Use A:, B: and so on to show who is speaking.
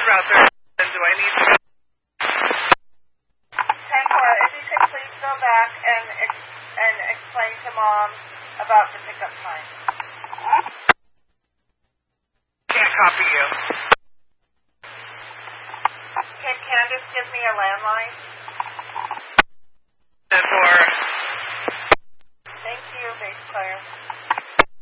A: route there. And do I need to...
B: 10-4, if you could please go back and explain to Mom about the pickup time.
A: Can't copy you.
B: Can Candace give me a landline?
A: 10-4.
B: Thank you, Base Claire.